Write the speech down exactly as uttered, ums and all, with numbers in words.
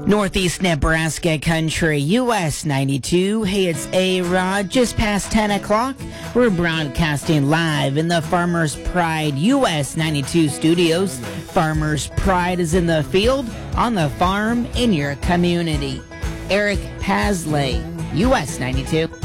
Northeast Nebraska country, U S ninety-two. Hey, it's A-Rod. Just past ten o'clock. We're broadcasting live in the Farmers Pride U S ninety-two studios. Farmers Pride is in the field, on the farm, in your community. Eric Pasley, U S ninety-two.